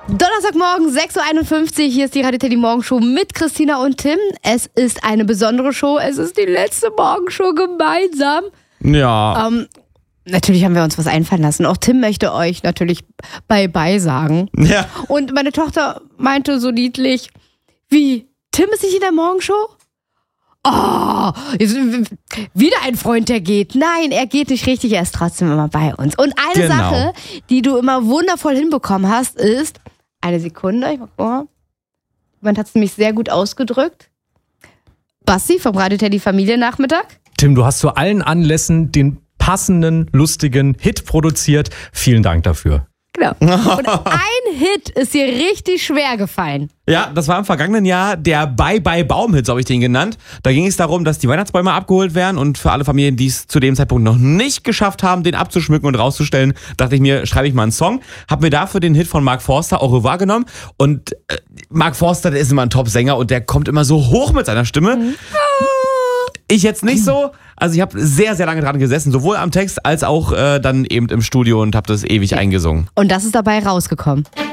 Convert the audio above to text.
Donnerstagmorgen, 6.51 Uhr, hier ist die Radio Teddy Morgenshow mit Christina und Tim. Es ist eine besondere Show, es ist die letzte Morgenshow gemeinsam. Ja. Natürlich haben wir uns was einfallen lassen. Auch Tim möchte euch natürlich Bye-Bye sagen. Ja. Und meine Tochter meinte so niedlich, wie, Tim ist nicht in der Morgenshow? Oh, wieder ein Freund, der geht. Nein, er geht nicht richtig, er ist trotzdem immer bei uns. Und eine Sache, die du immer wundervoll hinbekommen hast, ist, eine Sekunde, ich mach mal, jemand hat es nämlich sehr gut ausgedrückt. Basti vom Radio Teddy Familiennachmittag. Tim, du hast zu allen Anlässen den passenden, lustigen Hit produziert. Vielen Dank dafür. Genau. Und ein Hit ist dir richtig schwer gefallen. Ja, das war im vergangenen Jahr der Bye-Bye-Baum-Hit, so habe ich den genannt. Da ging es darum, dass die Weihnachtsbäume abgeholt werden und für alle Familien, die es zu dem Zeitpunkt noch nicht geschafft haben, den abzuschmücken und rauszustellen, dachte ich mir, schreibe ich mal einen Song. Hab mir dafür den Hit von Mark Forster, Au revoir, genommen. Und Mark Forster, der ist immer ein Top-Sänger und der kommt immer so hoch mit seiner Stimme. Ich jetzt nicht so. Also ich habe sehr, sehr lange dran gesessen, sowohl am Text als auch dann eben im Studio und habe das ewig eingesungen. Und das ist dabei rausgekommen.